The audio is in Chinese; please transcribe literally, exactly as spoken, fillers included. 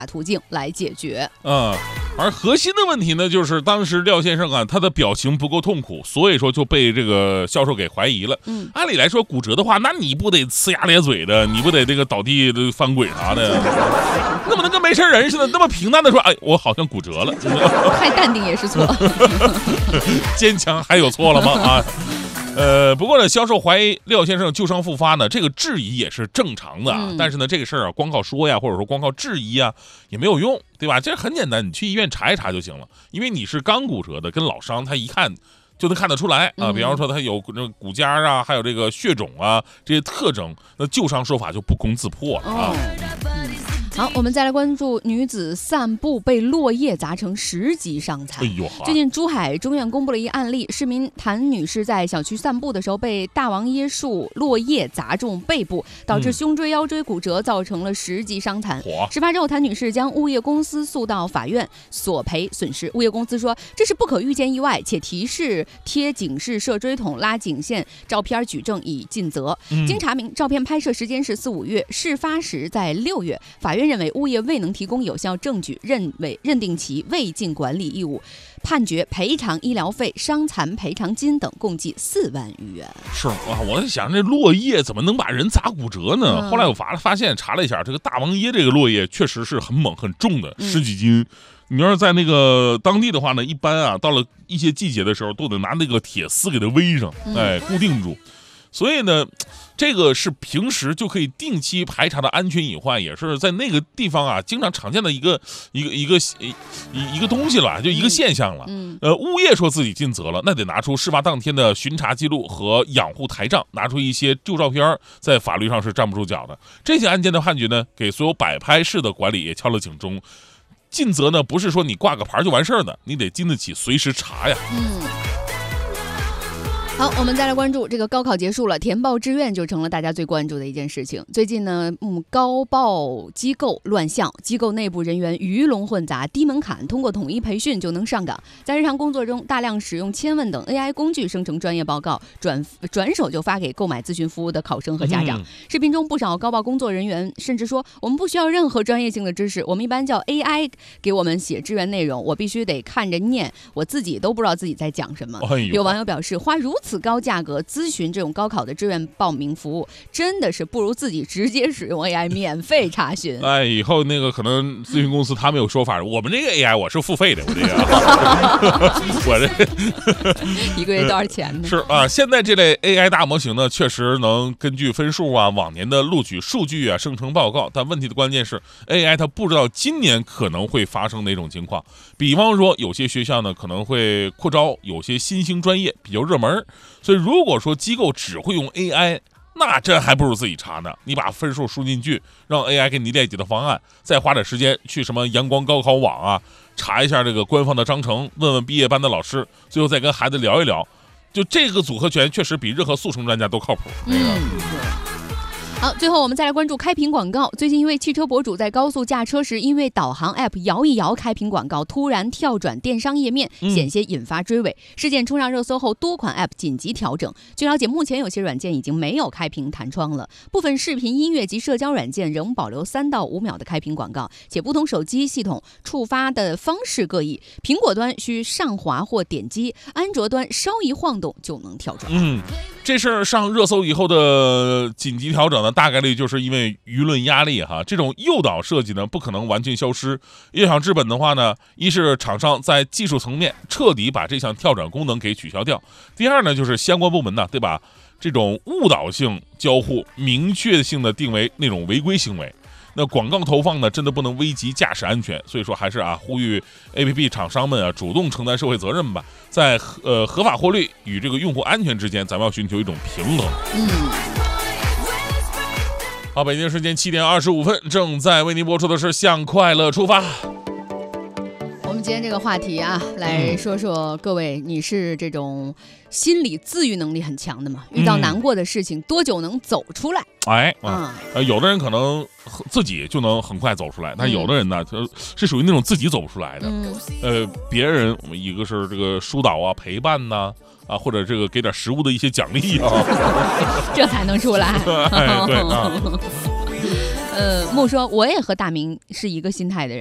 途径来解决。 嗯，而核心的问题呢，就是当时廖先生啊，他的表情不够痛苦，所以说就被这个销售给怀疑了。嗯，按理来说骨折的话，那你不得呲牙咧嘴的，你不得这个倒地的翻滚啥的，那不能跟没事人似的，那么平淡的说，哎，我好像骨折了。 太淡定也是错， 坚强还有错了吗？啊？呃，不过呢，销售怀疑廖先生旧伤复发呢，这个质疑也是正常的啊。嗯、但是呢，这个事儿啊，光靠说呀，或者说光靠质疑啊，也没有用，对吧？这很简单，你去医院查一查就行了。因为你是刚骨折的，跟老伤，他一看就能看得出来啊。比方说，他有这个骨痂啊，还有这个血肿啊这些特征，那旧伤说法就不攻自破了啊。 哦好，我们再来关注女子散步被落叶砸成十级伤残。 哎呦， 最近珠海中院公布了一案例，市民谭女士在小区散步的时候被大王椰树落叶砸中背部，导致胸椎、腰椎骨折，造成了十级伤残。 嗯、 事发之后，谭女士将物业公司诉到法院索赔损失。物业公司说这是不可预见意外，且提示贴警示、设追筒、拉警线，照片举证以尽责。嗯、经查明，照片拍摄时间是四五月，事发时在六月。法院认为物业未能提供有效证据，认为认定其未尽管理义务，判决赔偿医疗费、伤残赔偿金等共计四万余元。 是啊，我在想这落叶怎么能把人砸骨折呢？嗯、后来我发发现查了一下，这个大王椰这个落叶确实是很猛很重的，十几斤。嗯你要是在那个当地的话呢，一般啊，到了一些季节的时候，都得拿那个铁丝给它围上，哎，固定住。所以呢，这个是平时就可以定期排查的安全隐患，也是在那个地方啊经常常见的一个一个一个一一个东西了，就一个现象了。嗯，呃，物业说自己尽责了，那得拿出事发当天的巡查记录和养护台账，拿出一些旧照片，在法律上是站不住脚的。这些案件的判决呢，给所有摆拍式的管理也敲了警钟。尽责呢，不是说你挂个牌就完事儿的，你得经得起随时查呀。 嗯。好，我们再来关注这个高考结束了，填报志愿就成了大家最关注的一件事情。最近呢，嗯，高报机构乱象，机构内部人员鱼龙混杂，低门槛，通过统一培训就能上岗。在日常工作中，大量使用千问等 A I 工具生成专业报告，转转手就发给购买咨询服务的考生和家长。嗯、视频中，不少高报工作人员甚至说，我们不需要任何专业性的知识，我们一般叫 A I 给我们写志愿内容，我必须得看着念，我自己都不知道自己在讲什么。哎、有网友表示，花如此高价格咨询这种高考的志愿报名服务，真的是不如自己直接使用 A I 免费查询。 哎，以后那个可能咨询公司他们有说法，我们这个 A I 我是付费的，我这个我这一个月多少钱呢？ 是啊，现在这类 A I 大模型呢，确实能根据分数啊、往年的录取数据啊生成报告，但问题的关键是 A I 它不知道今年可能会发生哪种情况。比方说，有些学校呢可能会扩招，有些新兴专业比较热门，所以如果说机构只会用 A I， 那这还不如自己查呢。你把分数输进去，让 A I 给你列几个方案，再花点时间去什么阳光高考网啊，查一下这个官方的章程，问问毕业班的老师，最后再跟孩子聊一聊。就这个组合拳，确实比任何速成专家都靠谱。 嗯，好，最后我们再来关注开屏广告。最近一位汽车博主在高速驾车时，因为导航 App 摇一摇开屏广告，突然跳转电商页面，险些引发追尾。事件冲上热搜后，多款 App 紧急调整。据了解，目前有些软件已经没有开屏弹窗了，部分视频、音乐及社交软件仍保留三到五秒的开屏广告，且不同手机系统触发的方式各异。苹果端需上滑或点击，安卓端稍一晃动就能跳转。 嗯，这事儿上热搜以后的紧急调整呢，大概率就是因为舆论压力哈。这种诱导设计呢，不可能完全消失。要想治本的话呢，一是厂商在技术层面彻底把这项跳转功能给取消掉；第二呢，就是相关部门呢，对吧？这种误导性交互明确性的定为那种违规行为。那广告投放呢，真的不能危及驾驶安全，所以说还是啊，呼吁 A P P 厂商们啊，主动承担社会责任吧，在呃合法获利与这个用户安全之间，咱们要寻求一种平衡。 嗯。 好，北京时间七点二十五分，正在为您播出的是《向快乐出发》。 我们今天这个话题啊，来说说各位，你是这种心理自愈能力很强的吗？遇到难过的事情，多久能走出来？ 哎，啊，呃，有的人可能自己就能很快走出来，但有的人呢，他是属于那种自己走不出来的。嗯、呃，别人我们一个是这个疏导啊、陪伴呐、啊，啊，或者这个给点食物的一些奖励啊， 这才能出来。 哎，对啊。 呃，木说我也和大明是一个心态的人。